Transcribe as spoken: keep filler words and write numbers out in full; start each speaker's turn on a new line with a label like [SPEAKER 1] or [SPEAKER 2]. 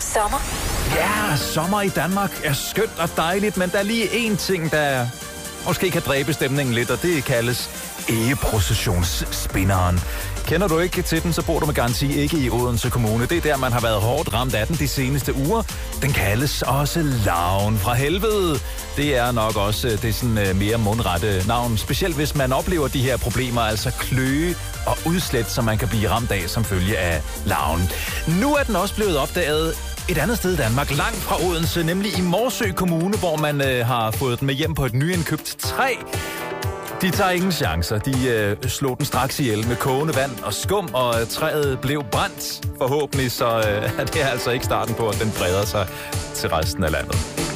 [SPEAKER 1] sommer?
[SPEAKER 2] Ja, sommer i Danmark er skønt og dejligt, men der er lige én ting, der måske kan dræbe stemningen lidt, og det kaldes egeprocessionsspinderen. Kender du ikke til den, så bor du med garanti ikke i Odense Kommune. Det er der, man har været hårdt ramt af den de seneste uger. Den kaldes også Larven fra helvede. Det er nok også det sådan mere mundrette navn, specielt hvis man oplever de her problemer, altså kløe og udslæt, som man kan blive ramt af som følge af larven. Nu er den også blevet opdaget et andet sted i Danmark, langt fra Odense, nemlig i Morsø Kommune, hvor man øh, har fået den med hjem på et nyindkøbt træ. De tager ingen chancer. De øh, slog den straks ihjel med kogende vand og skum, og træet blev brændt. Forhåbentlig så øh, er det altså ikke starten på, at den breder sig til resten af landet.